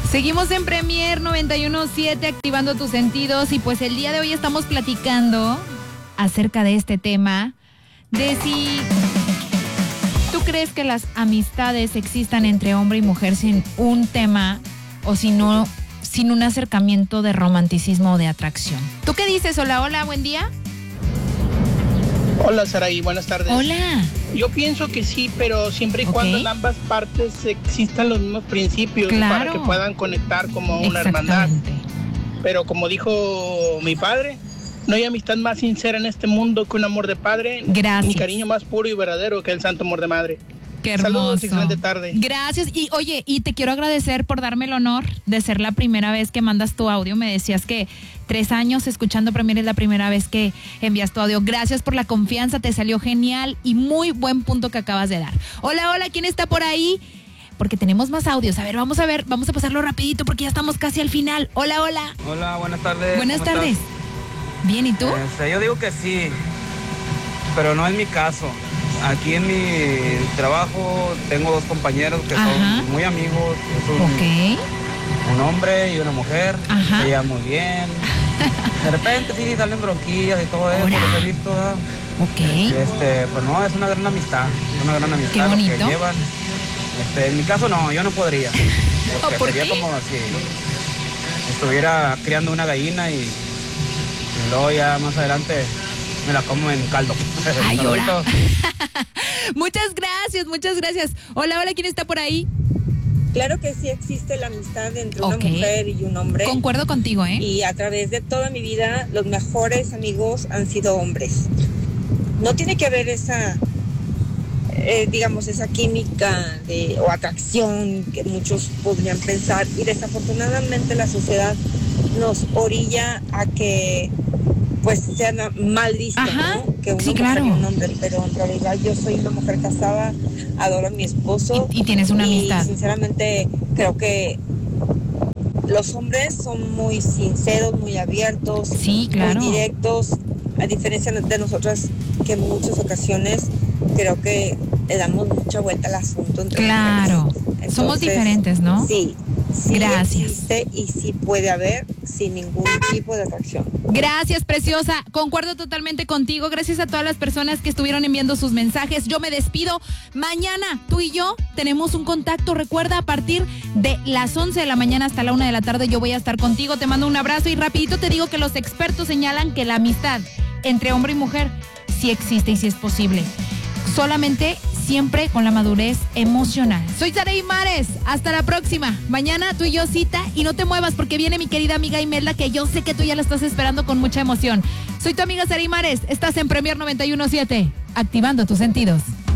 Seguimos en Premier 91.7 activando tus sentidos y pues el día de hoy estamos platicando acerca de este tema de si tú crees que las amistades existan entre hombre y mujer sin un tema o sin un acercamiento de romanticismo o de atracción. ¿Tú qué dices? Hola, hola, buen día. Hola, Saraí, buenas tardes. Hola. Yo pienso que sí, pero siempre y cuando en ambas partes existan los mismos principios, claro, para que puedan conectar como una hermandad. Pero como dijo mi padre, no hay amistad más sincera en este mundo que un amor de padre. Gracias. Ni cariño más puro y verdadero que el santo amor de madre. Qué hermoso. Saludos, excelente tarde. Gracias. Y oye, y te quiero agradecer por darme el honor de ser la primera vez que mandas tu audio. Me decías que 3 años escuchando Premier es la primera vez que envías tu audio. Gracias por la confianza, te salió genial y muy buen punto que acabas de dar. Hola, hola, ¿quién está por ahí? Porque tenemos más audios. A ver, vamos a pasarlo rapidito porque ya estamos casi al final. Hola, hola. Hola, buenas tardes. Buenas tardes. ¿Estás? Bien, ¿y tú? Yo digo que sí, pero no es mi caso. Aquí en mi trabajo tengo 2 compañeros que son muy amigos. Un hombre y una mujer. Se llevan muy bien. De repente sí salen bronquillas y todo eso, lo he visto. Pues no, es una gran amistad. Qué bonito. Lo que llevan. En mi caso no, yo no podría. Porque ¿Por sería qué? como si estuviera criando una gallina y luego ya más adelante me la como en caldo. Ay, hola. Muchas gracias. Hola, hola, ¿quién está por ahí? Claro que sí existe la amistad entre una mujer y un hombre. Concuerdo contigo, ¿eh? Y a través de toda mi vida, los mejores amigos han sido hombres. No tiene que haber esa, esa química o atracción que muchos podrían pensar. Y desafortunadamente la sociedad nos orilla a que pues sea mal visto, ¿no? Que una mujer y un hombre, pero en realidad yo soy una mujer casada, adoro a mi esposo. Y tienes una amistad. Y sinceramente creo que los hombres son muy sinceros, muy abiertos, sí, claro, muy directos, a diferencia de nosotras que en muchas ocasiones creo que le damos mucha vuelta al asunto. Claro, entonces, somos diferentes, ¿no? Sí, gracias. Existe y sí puede haber sin ningún tipo de atracción. Gracias, preciosa. Concuerdo totalmente contigo. Gracias a todas las personas que estuvieron enviando sus mensajes. Yo me despido. Mañana tú y yo tenemos un contacto. Recuerda, a partir de las 11 de la mañana hasta la 1 de la tarde yo voy a estar contigo. Te mando un abrazo y rapidito te digo que los expertos señalan que la amistad entre hombre y mujer sí existe y sí es posible. Solamente siempre con la madurez emocional. Soy Saraí Mares, hasta la próxima. Mañana tú y yo cita y no te muevas porque viene mi querida amiga Imelda, que yo sé que tú ya la estás esperando con mucha emoción. Soy tu amiga Saraí Mares, estás en Premier 91.7, activando tus sentidos.